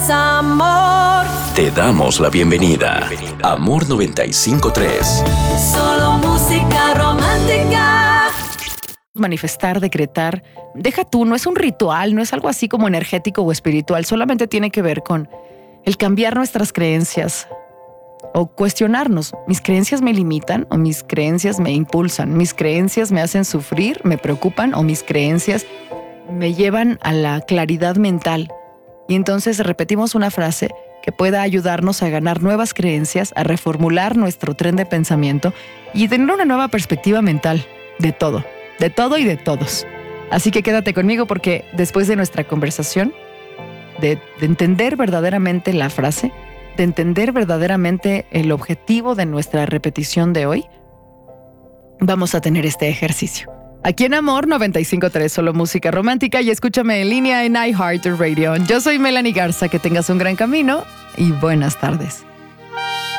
es amor. Te damos la bienvenida. Amor 95.3. Solo música romántica. Manifestar, decretar, deja tú, no es un ritual, no es algo así como energético o espiritual, solamente tiene que ver con el cambiar nuestras creencias o cuestionarnos. ¿Mis creencias me limitan o mis creencias me impulsan? ¿Mis creencias me hacen sufrir, me preocupan o mis creencias me llevan a la claridad mental? Y entonces repetimos una frase que pueda ayudarnos a ganar nuevas creencias, a reformular nuestro tren de pensamiento y tener una nueva perspectiva mental de todo y de todos. Así que quédate conmigo porque después de nuestra conversación, de entender verdaderamente la frase, de entender verdaderamente el objetivo de nuestra repetición de hoy, vamos a tener este ejercicio. Aquí en Amor 95.3, solo música romántica, y escúchame en línea en iHeartRadio. Yo soy Melanie Garza, que tengas un gran camino y buenas tardes.